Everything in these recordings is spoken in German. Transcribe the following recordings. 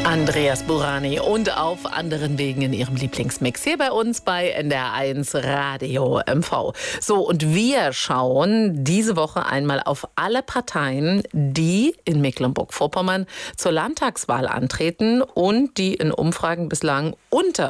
Andreas Burani und auf anderen Wegen in ihrem Lieblingsmix hier bei uns bei NDR1 Radio MV. So, und wir schauen diese Woche einmal auf alle Parteien, die in Mecklenburg-Vorpommern zur Landtagswahl antreten und die in Umfragen bislang unter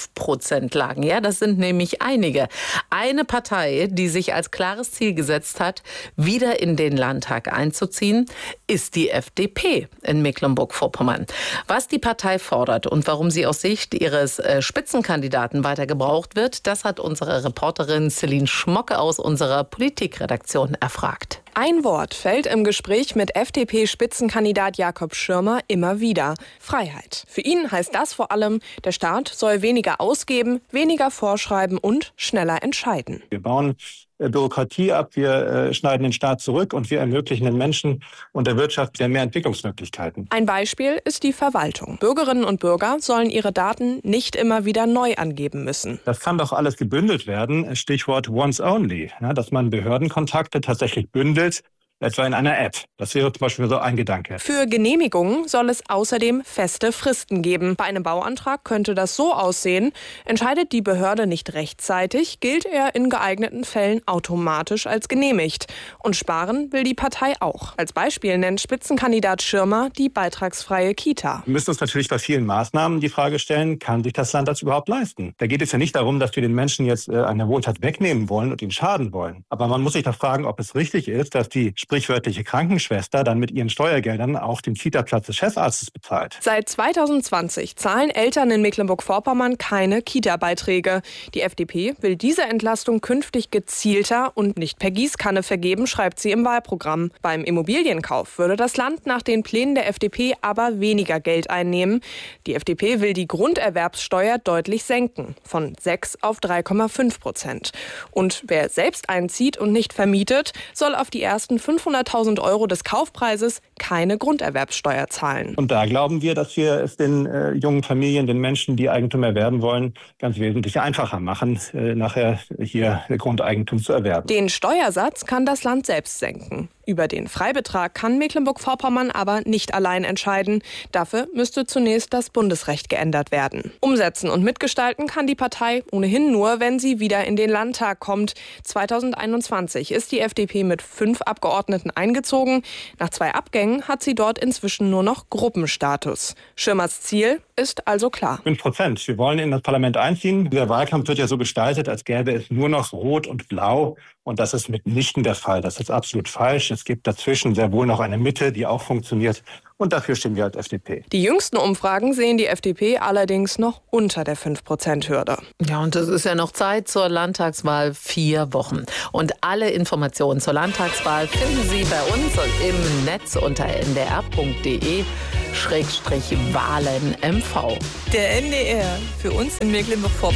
5% lagen. Ja, das sind nämlich einige. Eine Partei, die sich als klares Ziel gesetzt hat, wieder in den Landtag einzuziehen, ist die FDP in Mecklenburg-Vorpommern. Was die Partei fordert und warum sie aus Sicht ihres Spitzenkandidaten weiter gebraucht wird, das hat unsere Reporterin Celine Schmocke aus unserer Politikredaktion erfragt. Ein Wort fällt im Gespräch mit FDP-Spitzenkandidat Jakob Schirmer immer wieder: Freiheit. Für ihn heißt das vor allem, der Staat soll weniger ausgeben, weniger vorschreiben und schneller entscheiden. Wir bauen Bürokratie ab, wir schneiden den Staat zurück und wir ermöglichen den Menschen und der Wirtschaft mehr Entwicklungsmöglichkeiten. Ein Beispiel ist die Verwaltung. Bürgerinnen und Bürger sollen ihre Daten nicht immer wieder neu angeben müssen. Das kann doch alles gebündelt werden, Stichwort Once Only, ja, dass man Behördenkontakte tatsächlich bündelt, etwa in einer App. Das wäre zum Beispiel so ein Gedanke. Für Genehmigungen soll es außerdem feste Fristen geben. Bei einem Bauantrag könnte das so aussehen: Entscheidet die Behörde nicht rechtzeitig, gilt er in geeigneten Fällen automatisch als genehmigt. Und sparen will die Partei auch. Als Beispiel nennt Spitzenkandidat Schirmer die beitragsfreie Kita. Wir müssen uns natürlich bei vielen Maßnahmen die Frage stellen, kann sich das Land das überhaupt leisten? Da geht es ja nicht darum, dass wir den Menschen jetzt eine Wohltat wegnehmen wollen und ihnen schaden wollen. Aber man muss sich da fragen, ob es richtig ist, dass die sprichwörtliche Krankenschwester dann mit ihren Steuergeldern auch den Kita-Platz des Chefarztes bezahlt. Seit 2020 zahlen Eltern in Mecklenburg-Vorpommern keine Kita-Beiträge. Die FDP will diese Entlastung künftig gezielter und nicht per Gießkanne vergeben, schreibt sie im Wahlprogramm. Beim Immobilienkauf würde das Land nach den Plänen der FDP aber weniger Geld einnehmen. Die FDP will die Grunderwerbssteuer deutlich senken, von 6 auf 3,5%. Und wer selbst einzieht und nicht vermietet, soll auf die ersten 500.000 Euro des Kaufpreises keine Grunderwerbssteuer zahlen. Und da glauben wir, dass wir es den jungen Familien, den Menschen, die Eigentum erwerben wollen, ganz wesentlich einfacher machen, nachher hier Grundeigentum zu erwerben. Den Steuersatz kann das Land selbst senken. Über den Freibetrag kann Mecklenburg-Vorpommern aber nicht allein entscheiden. Dafür müsste zunächst das Bundesrecht geändert werden. Umsetzen und mitgestalten kann die Partei ohnehin nur, wenn sie wieder in den Landtag kommt. 2021 ist die FDP mit 5 Abgeordneten eingezogen. Nach 2 Abgängen hat sie dort inzwischen nur noch Gruppenstatus. Schirmers Ziel ist also klar. 5%. Wir wollen in das Parlament einziehen. Der Wahlkampf wird ja so gestaltet, als gäbe es nur noch Rot und Blau. Und das ist mitnichten der Fall. Das ist absolut falsch. Es gibt dazwischen sehr wohl noch eine Mitte, die auch funktioniert. Und dafür stehen wir als FDP. Die jüngsten Umfragen sehen die FDP allerdings noch unter der 5%-Hürde. Ja, und es ist ja noch Zeit zur Landtagswahl, 4 Wochen. Und alle Informationen zur Landtagswahl finden Sie bei uns im Netz unter ndr.de/WahlenMV. Der NDR, für uns in Mecklenburg-Vorpommern.